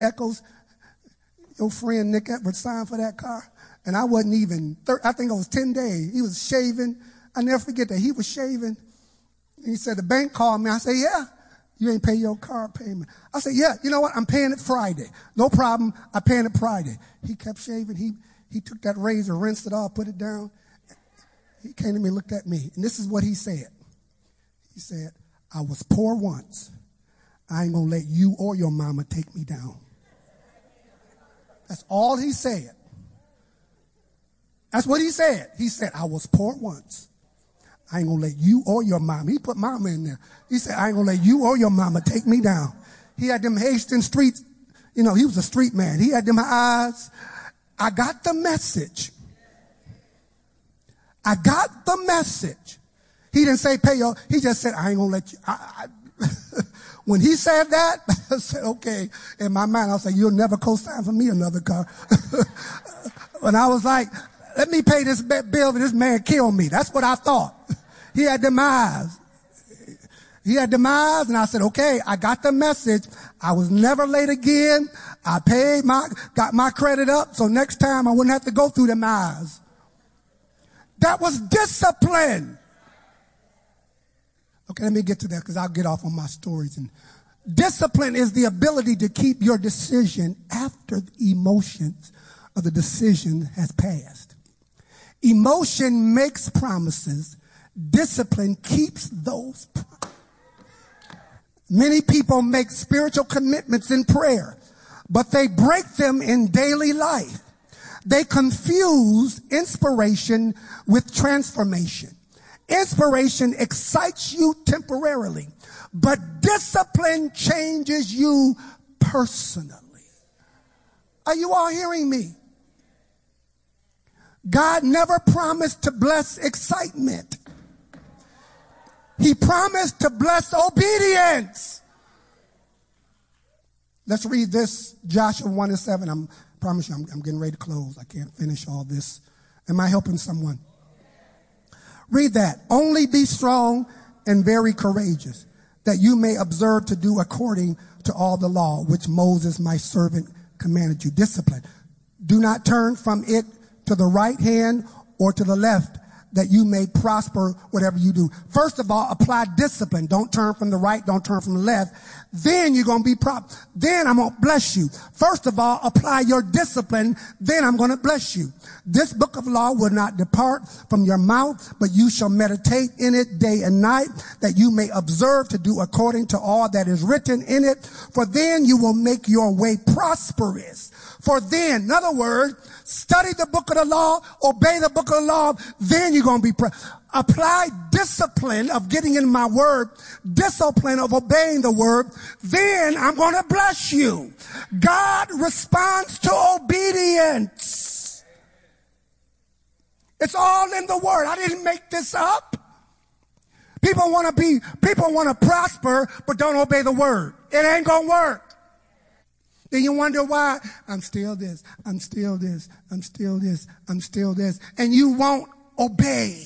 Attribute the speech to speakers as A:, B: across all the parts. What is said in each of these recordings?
A: Echoes, your friend Nick Edwards signed for that car. And I wasn't even, I think it was 10 days. He was shaving. I never forget that. He was shaving. He said, the bank called me. I said, yeah, you ain't pay your car payment. I said, yeah, you know what? I'm paying it Friday. No problem. I'm paying it Friday. He kept shaving. He took that razor, rinsed it off, put it down. He came to me, looked at me. And this is what he said. He said, I was poor once. I ain't going to let you or your mama take me down. That's all he said. That's what he said. He said, I was poor once. I ain't going to let you or your mama. He put mama in there. He said, I ain't going to let you or your mama take me down. He had them Hastings streets. You know, he was a street man. He had them eyes. I got the message. I got the message. He didn't say pay your, he just said, I ain't going to let you. When he said that, I said, okay. In my mind, I was like, you'll never co-sign for me another car. When I was like, let me pay this bill for this man kill me. That's what I thought. He had them eyes. He had them eyes, and I said, okay, I got the message. I was never late again. I got my credit up, so next time I wouldn't have to go through them eyes. That was discipline. Okay, let me get to that because I'll get off on my stories. And discipline is the ability to keep your decision after the emotions of the decision has passed. Emotion makes promises. Discipline keeps those promises. Many people make spiritual commitments in prayer, but they break them in daily life. They confuse inspiration with transformation. Inspiration excites you temporarily, but discipline changes you personally. Are you all hearing me? God never promised to bless excitement. He promised to bless obedience. Let's read this, Joshua 1:7. I promise you, I'm getting ready to close. I can't finish all this. Am I helping someone? Read that. Only be strong and very courageous, that you may observe to do according to all the law, which Moses, my servant, commanded you. Discipline. Do not turn from it to the right hand or to the left, that you may prosper whatever you do. First of all, apply discipline. Don't turn from the right. Don't turn from the left. Then you're going to be then I'm going to bless you. First of all, apply your discipline. Then I'm going to bless you. This book of law will not depart from your mouth, but you shall meditate in it day and night, that you may observe to do according to all that is written in it. For then you will make your way prosperous. For then, in other words, study the book of the law, obey the book of the law, then you're going to be apply discipline of getting in my word, discipline of obeying the word, then I'm going to bless you. God responds to obedience. It's all in the word. I didn't make this up. People want to prosper, but don't obey the word. It ain't going to work. Then you wonder why I'm still this, I'm still this, I'm still this, I'm still this, and you won't obey.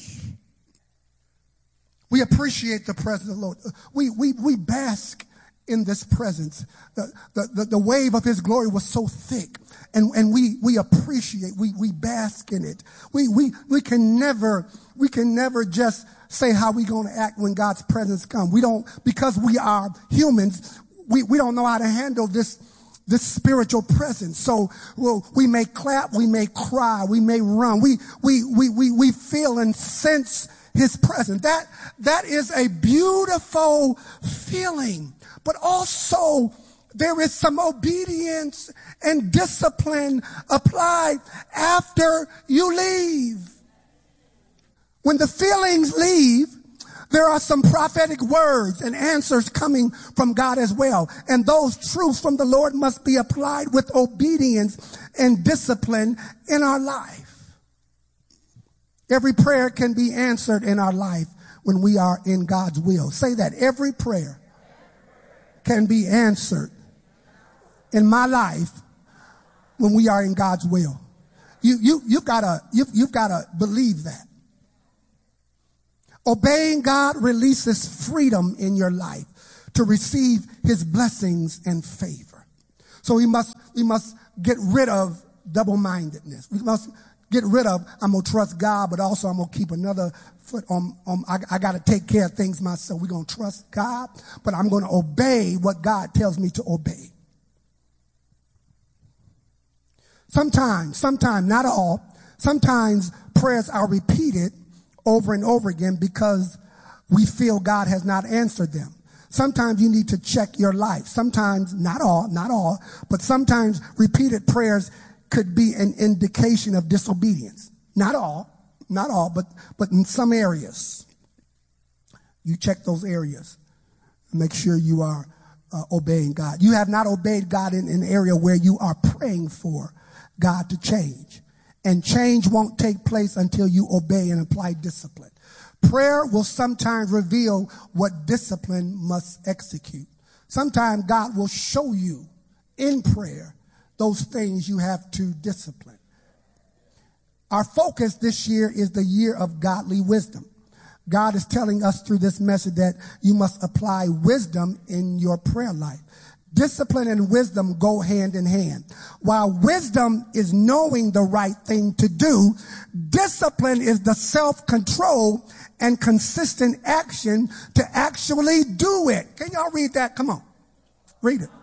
A: We appreciate the presence of the Lord. We bask in this presence. The wave of his glory was so thick, and we appreciate, we bask in it. We can never just say how we going to act when God's presence comes. We don't, because we are humans, we don't know how to handle this spiritual presence. So, we may clap, we may cry, we may run. We feel and sense his presence. That is a beautiful feeling. But also, there is some obedience and discipline applied after you leave. When the feelings leave, there are some prophetic words and answers coming from God as well. And those truths from the Lord must be applied with obedience and discipline in our life. Every prayer can be answered in our life when we are in God's will. Say that. Every prayer can be answered in my life when we are in God's will. You've gotta believe that. Obeying God releases freedom in your life to receive his blessings and favor. So we must get rid of double-mindedness. We must get rid of, I'm going to trust God, but also I'm going to keep another foot on I got to take care of things myself. We're going to trust God, but I'm going to obey what God tells me to obey. Sometimes, not all, sometimes prayers are repeated over and over again because we feel God has not answered them. Sometimes you need to check your life. Sometimes, not all, but sometimes repeated prayers could be an indication of disobedience. Not all, but in some areas. You check those areas. Make sure you are obeying God. You have not obeyed God in an area where you are praying for God to change. And change won't take place until you obey and apply discipline. Prayer will sometimes reveal what discipline must execute. Sometimes God will show you in prayer those things you have to discipline. Our focus this year is the year of godly wisdom. God is telling us through this message that you must apply wisdom in your prayer life. Discipline and wisdom go hand in hand. While wisdom is knowing the right thing to do, discipline is the self-control and consistent action to actually do it. Can y'all read that? Come on. Read it.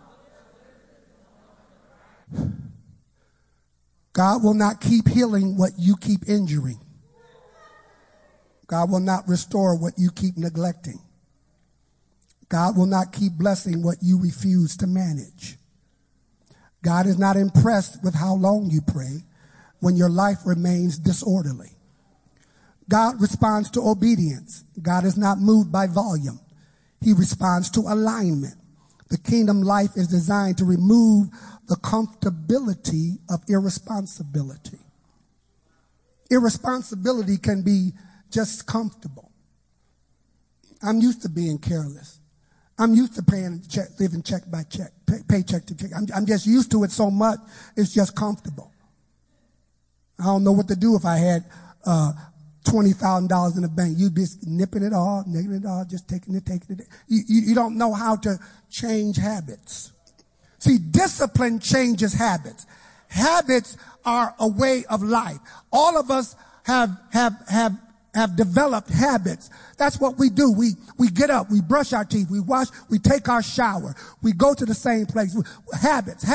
A: God will not keep healing what you keep injuring. God will not restore what you keep neglecting. God will not keep blessing what you refuse to manage. God is not impressed with how long you pray when your life remains disorderly. God responds to obedience. God is not moved by volume. He responds to alignment. The kingdom life is designed to remove the comfortability of irresponsibility. Irresponsibility can be just comfortable. I'm used to being careless. I'm used to living check by check, paycheck to check. I'm just used to it so much, it's just comfortable. I don't know what to do if I had $20,000 in the bank. You'd be nipping it all, just taking it. You don't know how to change habits. See, discipline changes habits. Habits are a way of life. All of us have developed habits. That's what we do. We get up, we brush our teeth, we wash, we take our shower, we go to the same place. Habits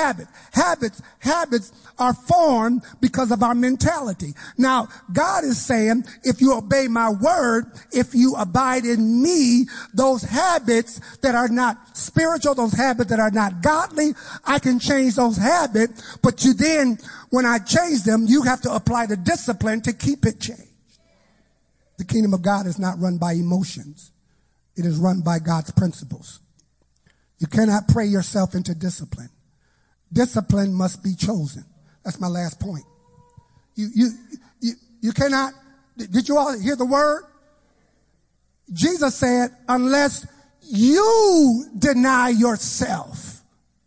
A: are formed because of our mentality. Now, God is saying, if you obey my word, if you abide in me, those habits that are not spiritual, those habits that are not godly, I can change those habits, but when I change them, you have to apply the discipline to keep it changed. The kingdom of God is not run by emotions. It is run by God's principles. You cannot pray yourself into discipline. Discipline must be chosen. That's my last point. You cannot, did you all hear the word? Jesus said, unless you deny yourself.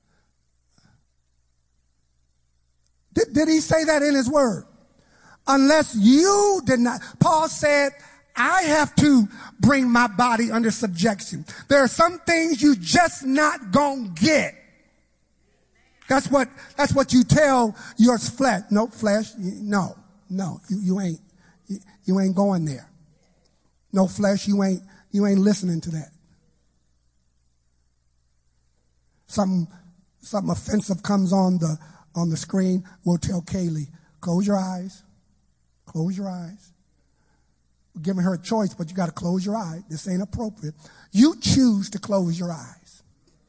A: Did he say that in his word? Unless you deny. Paul said, I have to bring my body under subjection. There are some things you just not gonna get. That's what you tell your flesh. No flesh. No, you ain't going there. No flesh. You ain't listening to that. Something offensive comes on the screen. We'll tell Kaylee, close your eyes. Close your eyes. We're giving her a choice, but you got to close your eyes. This ain't appropriate. You choose to close your eyes.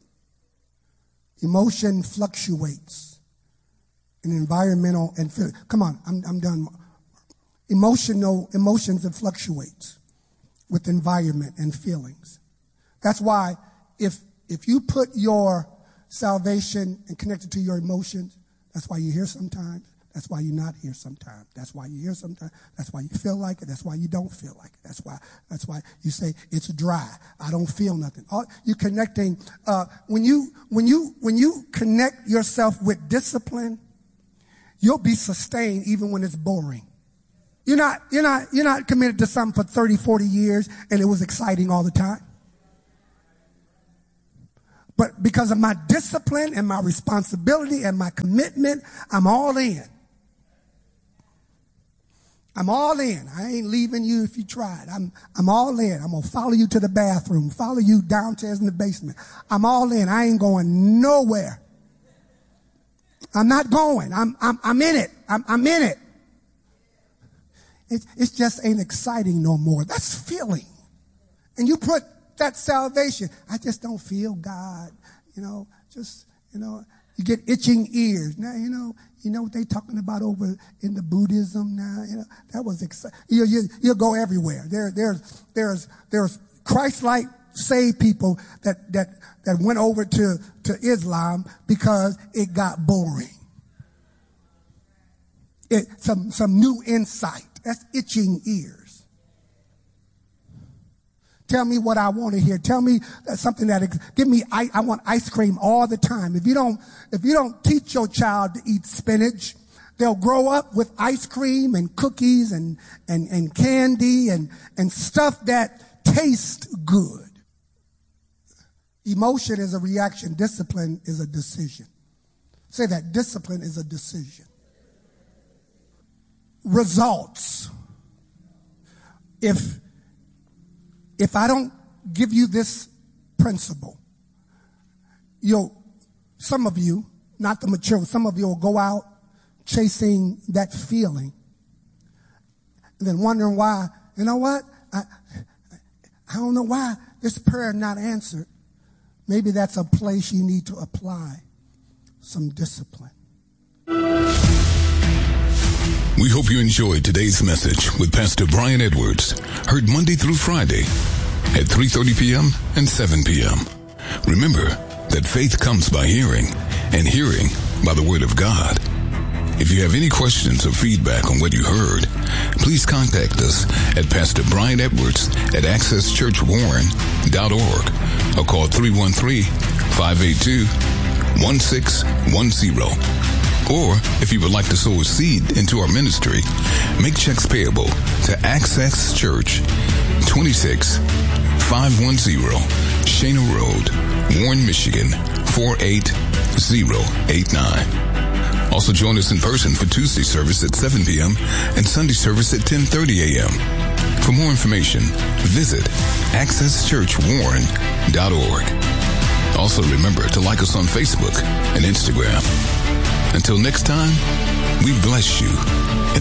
A: Emotion fluctuates in environmental and physical. Come on, I'm done. Emotions and fluctuates with environment and feelings. That's why if you put your salvation and connect it to your emotions, that's why you're here sometimes. That's why you're not here sometimes. That's why you're here sometimes. That's why you feel like it. That's why you don't feel like it. That's why you say it's dry. I don't feel nothing. You're connecting. When you connect yourself with discipline, you'll be sustained even when it's boring. You're not committed to something for 30, 40 years and it was exciting all the time. But because of my discipline and my responsibility and my commitment, I'm all in. I'm all in. I ain't leaving you if you tried. I'm all in. I'm going to follow you to the bathroom, follow you downstairs in the basement. I'm all in. I ain't going nowhere. I'm not going. I'm in it. I'm in it. It just ain't exciting no more. That's feeling. And you put that salvation. I just don't feel God. You get itching ears. Now, you know what they talking about over in the Buddhism now? That was exciting. You'll go everywhere. There's Christ-like saved people that went over to Islam because it got boring. Some new insight. That's itching ears. Tell me what I want to hear. Tell me something give me. I want ice cream all the time. If you don't teach your child to eat spinach, they'll grow up with ice cream and cookies and candy and stuff that tastes good. Emotion is a reaction. Discipline is a decision. Say that. Discipline is a decision. Results. If I don't give you this principle, some of you, not the mature, some of you will go out chasing that feeling and then wondering why, you know what? I don't know why this prayer not answered. Maybe that's a place you need to apply some discipline.
B: We hope you enjoyed today's message with Pastor Brian Edwards, heard Monday through Friday at 3:30 p.m. and 7 p.m. Remember that faith comes by hearing, and hearing by the Word of God. If you have any questions or feedback on what you heard, please contact us at Pastor Brian Edwards at accesschurchwarren.org or call 313-582-1610. Or, if you would like to sow a seed into our ministry, make checks payable to Access Church, 26510 Shana Road, Warren, Michigan, 48089. Also join us in person for Tuesday service at 7 p.m. and Sunday service at 10:30 a.m. For more information, visit accesschurchwarren.org. Also remember to like us on Facebook and Instagram. Until next time, we bless you